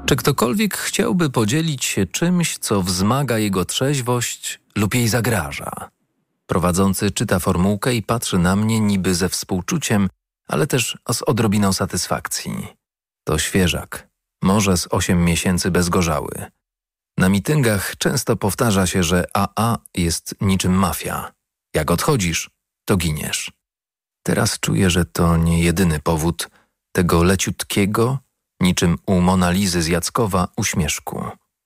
Czy ktokolwiek chciałby podzielić się czymś, co wzmaga jego trzeźwość lub jej zagraża? Prowadzący czyta formułkę i patrzy na mnie niby ze współczuciem, ale też z odrobiną satysfakcji. To świeżak, może z 8 miesięcy bezgorzały. Na mityngach często powtarza się, że AA jest niczym mafia. Jak odchodzisz, to giniesz. Teraz czuję, że to nie jedyny powód tego leciutkiego, niczym u Monalizy z Jackowa, uśmieszku.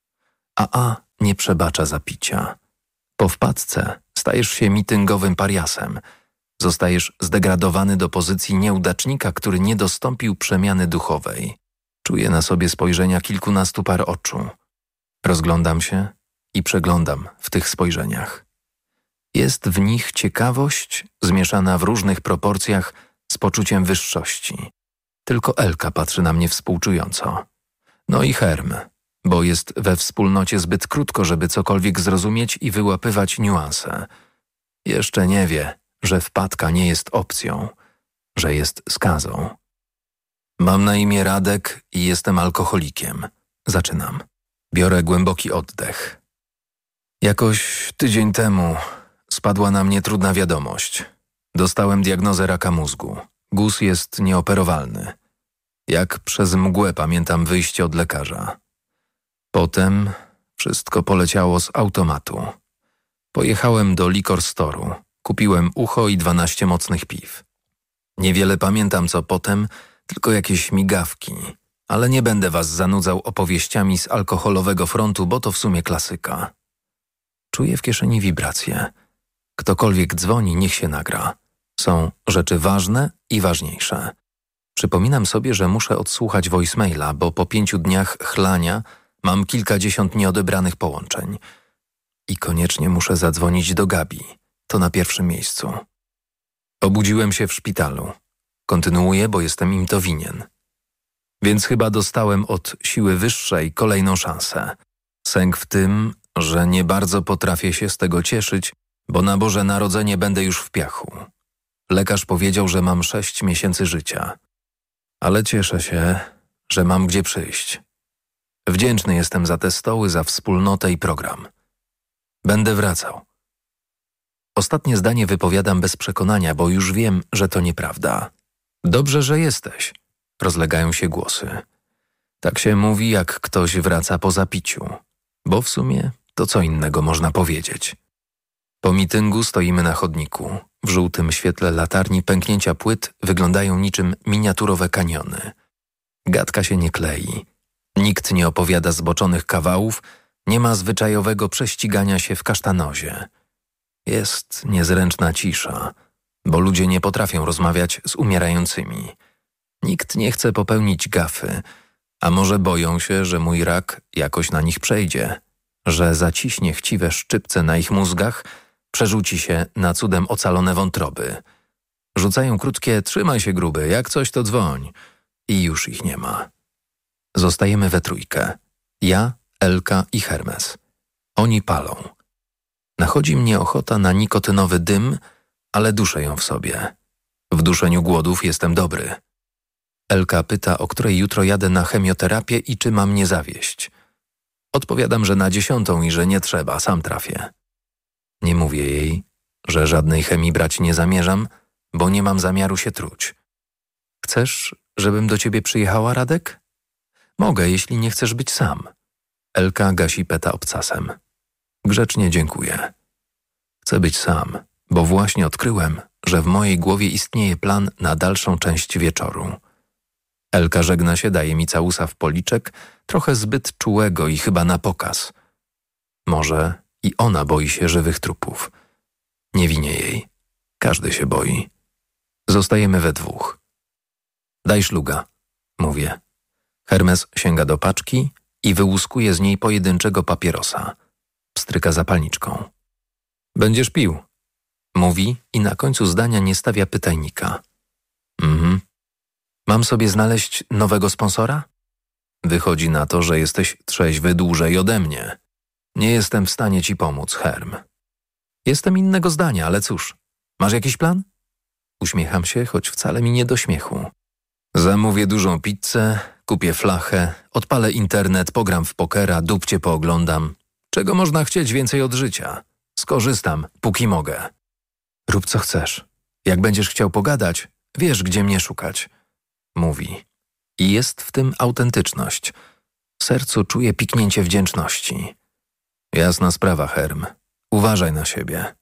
AA nie przebacza zapicia. Po wpadce stajesz się mityngowym pariasem. Zostajesz zdegradowany do pozycji nieudacznika, który nie dostąpił przemiany duchowej. Czuję na sobie spojrzenia kilkunastu par oczu. Rozglądam się i przeglądam w tych spojrzeniach. Jest w nich ciekawość zmieszana w różnych proporcjach z poczuciem wyższości. Tylko Elka patrzy na mnie współczująco. No i Herm, bo jest we wspólnocie zbyt krótko, żeby cokolwiek zrozumieć i wyłapywać niuanse. Jeszcze nie wie, że wpadka nie jest opcją, że jest skazą. Mam na imię Radek i jestem alkoholikiem. Zaczynam. Biorę głęboki oddech. Jakoś tydzień temu spadła na mnie trudna wiadomość. Dostałem diagnozę raka mózgu. Guz jest nieoperowalny. Jak przez mgłę pamiętam wyjście od lekarza. Potem wszystko poleciało z automatu. Pojechałem do liquor store'u. Kupiłem ucho i 12 mocnych piw. Niewiele pamiętam co potem, tylko jakieś migawki. Ale nie będę was zanudzał opowieściami z alkoholowego frontu, bo to w sumie klasyka. Czuję w kieszeni wibracje. Ktokolwiek dzwoni, niech się nagra. Są rzeczy ważne i ważniejsze. Przypominam sobie, że muszę odsłuchać voicemaila, bo po 5 dniach chlania mam kilkadziesiąt nieodebranych połączeń. I koniecznie muszę zadzwonić do Gabi. To na pierwszym miejscu. Obudziłem się w szpitalu. Kontynuuję, bo jestem im to winien. Więc chyba dostałem od siły wyższej kolejną szansę. Sęk w tym, że nie bardzo potrafię się z tego cieszyć, bo na Boże Narodzenie będę już w piachu. Lekarz powiedział, że mam 6 miesięcy życia. Ale cieszę się, że mam gdzie przyjść. Wdzięczny jestem za te stoły, za wspólnotę i program. Będę wracał. Ostatnie zdanie wypowiadam bez przekonania, bo już wiem, że to nieprawda. Dobrze, że jesteś. Rozlegają się głosy. Tak się mówi, jak ktoś wraca po zapiciu. Bo w sumie to co innego można powiedzieć. Po mityngu stoimy na chodniku. W żółtym świetle latarni pęknięcia płyt wyglądają niczym miniaturowe kaniony. Gadka się nie klei. Nikt nie opowiada zboczonych kawałów, nie ma zwyczajowego prześcigania się w kasztanozie. Jest niezręczna cisza, bo ludzie nie potrafią rozmawiać z umierającymi. Nikt nie chce popełnić gafy, a może boją się, że mój rak jakoś na nich przejdzie, że zaciśnie chciwe szczypce na ich mózgach, przerzuci się na cudem ocalone wątroby. Rzucają krótkie „trzymaj się gruby, jak coś to dzwoń” i już ich nie ma. Zostajemy we trójkę. Ja, Elka i Hermes. Oni palą. Nachodzi mnie ochota na nikotynowy dym, ale duszę ją w sobie. W duszeniu głodów jestem dobry. Elka pyta, o której jutro jadę na chemioterapię i czy mam nie zawieść. Odpowiadam, że na 10 i że nie trzeba, sam trafię. Nie mówię jej, że żadnej chemii brać nie zamierzam, bo nie mam zamiaru się truć. Chcesz, żebym do ciebie przyjechała, Radek? Mogę, jeśli nie chcesz być sam. Elka gasi peta obcasem. Grzecznie dziękuję. Chcę być sam, bo właśnie odkryłem, że w mojej głowie istnieje plan na dalszą część wieczoru. Elka żegna się, daje mi całusa w policzek, trochę zbyt czułego i chyba na pokaz. Może i ona boi się żywych trupów. Nie winię jej. Każdy się boi. Zostajemy we dwóch. Daj szluga, mówię. Hermes sięga do paczki i wyłuskuje z niej pojedynczego papierosa. Pstryka zapalniczką. Będziesz pił, mówi i na końcu zdania nie stawia pytajnika. Mam sobie znaleźć nowego sponsora? Wychodzi na to, że jesteś trzeźwy dłużej ode mnie. Nie jestem w stanie ci pomóc, Herm. Jestem innego zdania, ale cóż, masz jakiś plan? Uśmiecham się, choć wcale mi nie do śmiechu. Zamówię dużą pizzę, kupię flachę, odpalę internet, pogram w pokera, dupcie pooglądam. Czego można chcieć więcej od życia? Skorzystam, póki mogę. Rób co chcesz. Jak będziesz chciał pogadać, wiesz, gdzie mnie szukać. Mówi. I jest w tym autentyczność. W sercu czuję piknięcie wdzięczności. Jasna sprawa, Herm. Uważaj na siebie.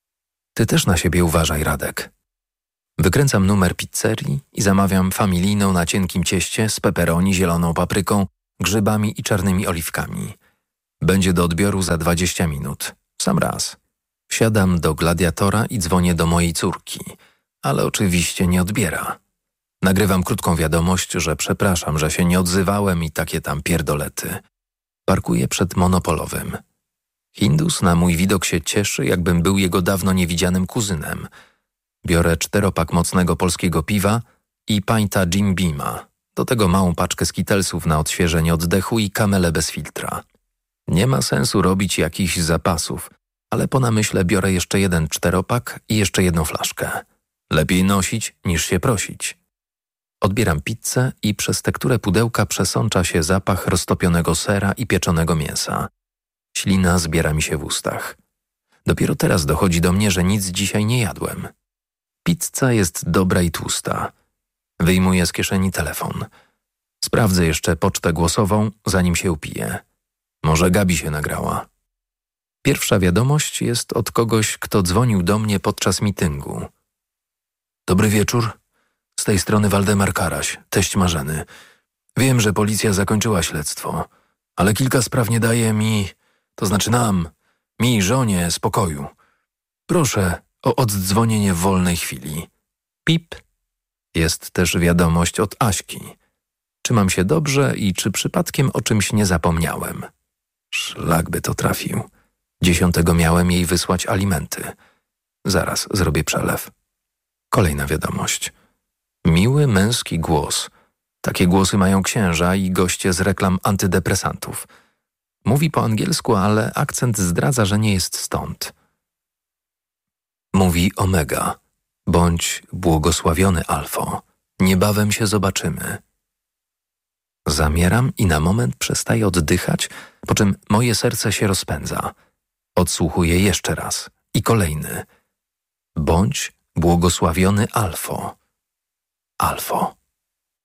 Ty też na siebie uważaj, Radek. Wykręcam numer pizzerii i zamawiam familijną na cienkim cieście z pepperoni, zieloną papryką, grzybami i czarnymi oliwkami. Będzie do odbioru za 20 minut. Sam raz. Wsiadam do Gladiatora i dzwonię do mojej córki, ale oczywiście nie odbiera. Nagrywam krótką wiadomość, że przepraszam, że się nie odzywałem i takie tam pierdolety. Parkuję przed Monopolowym. Hindus na mój widok się cieszy, jakbym był jego dawno niewidzianym kuzynem. Biorę 4-pak mocnego polskiego piwa i pinta Jim Beama. Do tego małą paczkę skitelsów na odświeżenie oddechu i kamelę bez filtra. Nie ma sensu robić jakichś zapasów, ale po namyśle biorę jeszcze jeden 4-pak i jeszcze jedną flaszkę. Lepiej nosić niż się prosić. Odbieram pizzę i przez tekturę pudełka przesącza się zapach roztopionego sera i pieczonego mięsa. Ślina zbiera mi się w ustach. Dopiero teraz dochodzi do mnie, że nic dzisiaj nie jadłem. Pizza jest dobra i tłusta. Wyjmuję z kieszeni telefon. Sprawdzę jeszcze pocztę głosową, zanim się upiję. Może Gabi się nagrała. Pierwsza wiadomość jest od kogoś, kto dzwonił do mnie podczas mityngu. Dobry wieczór. Z tej strony Waldemar Karaś, teść Marzeny. Wiem, że policja zakończyła śledztwo, ale kilka spraw nie daje mi, to znaczy nam, mi, żonie, spokoju. Proszę o oddzwonienie w wolnej chwili. Pip. Jest też wiadomość od Aśki. Czy mam się dobrze i czy przypadkiem o czymś nie zapomniałem? Szlak by to trafił. 10 miałem jej wysłać alimenty. Zaraz zrobię przelew. Kolejna wiadomość. Miły męski głos. Takie głosy mają księża i goście z reklam antydepresantów. Mówi po angielsku, ale akcent zdradza, że nie jest stąd. Mówi Omega. Bądź błogosławiony, Alfo. Niebawem się zobaczymy. Zamieram i na moment przestaję oddychać, po czym moje serce się rozpędza. Odsłuchuję jeszcze raz i kolejny. Bądź błogosławiony, Alfo. Alfo.